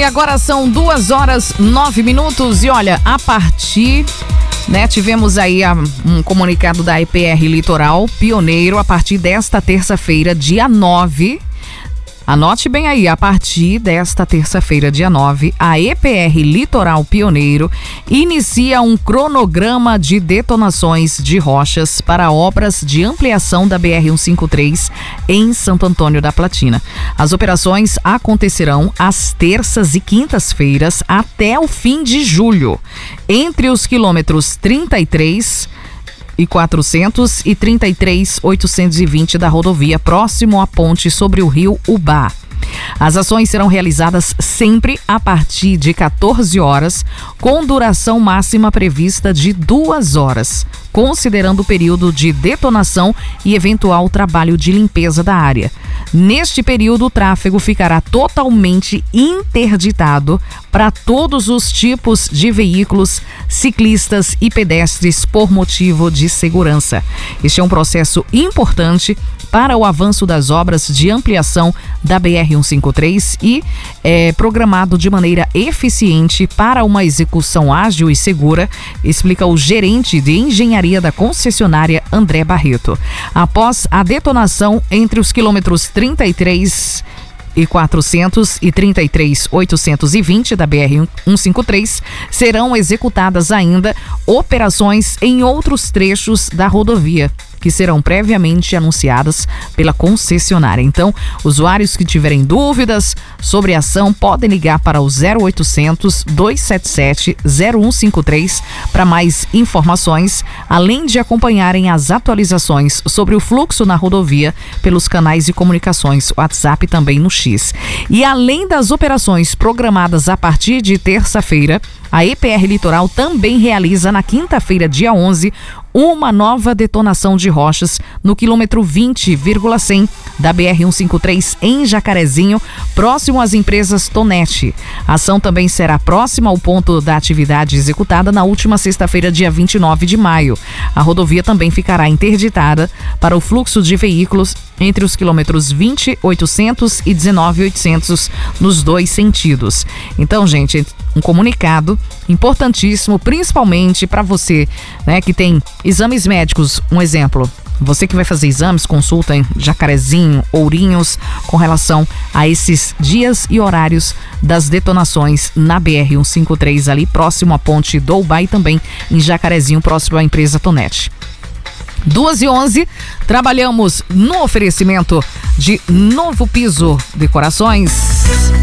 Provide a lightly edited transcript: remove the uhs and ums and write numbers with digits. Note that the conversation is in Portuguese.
e agora são 2h09 e olha, a partir, tivemos aí um comunicado da EPR Litoral Pioneiro a partir desta terça-feira, dia 9. Anote bem aí, a partir desta terça-feira, dia 9, a EPR Litoral Pioneiro inicia um cronograma de detonações de rochas para obras de ampliação da BR-153 em Santo Antônio da Platina. As operações acontecerão às terças e quintas-feiras até o fim de julho, entre os quilômetros 33 e 400 e 33.820 da rodovia, próximo à ponte sobre o rio Ubá. As ações serão realizadas sempre a partir de 14 horas, com duração máxima prevista de 2 horas, considerando o período de detonação e eventual trabalho de limpeza da área. Neste período, o tráfego ficará totalmente interditado para todos os tipos de veículos, ciclistas e pedestres por motivo de segurança. Este é um processo importante para o avanço das obras de ampliação da BR-153 e é programado de maneira eficiente para uma execução ágil e segura, explica o gerente de engenharia da concessionária André Barreto. Após a detonação entre os quilômetros 33 e 400 e 33.820 da BR-153, serão executadas ainda operações em outros trechos da rodovia, que serão previamente anunciadas pela concessionária. Então, usuários que tiverem dúvidas sobre a ação podem ligar para o 0800 277 0153 para mais informações, além de acompanharem as atualizações sobre o fluxo na rodovia pelos canais de comunicações, WhatsApp também no X. E além das operações programadas a partir de terça-feira, a EPR Litoral também realiza na quinta-feira, dia 11, uma nova detonação de rochas no quilômetro 20,100 da BR-153 em Jacarezinho, próximo às empresas Tonete. A ação também será próxima ao ponto da atividade executada na última sexta-feira, dia 29 de maio. A rodovia também ficará interditada para o fluxo de veículos entre os quilômetros 20.800 e 19.800 nos dois sentidos. Então, gente, um comunicado importantíssimo, principalmente para você, que tem exames médicos. Um exemplo, você que vai fazer exames, consulta em Jacarezinho, Ourinhos, com relação a esses dias e horários das detonações na BR-153, ali próximo à ponte do Ubá, e também em Jacarezinho, próximo à empresa Tonete. 2h11, trabalhamos no oferecimento de Novo Piso Decorações.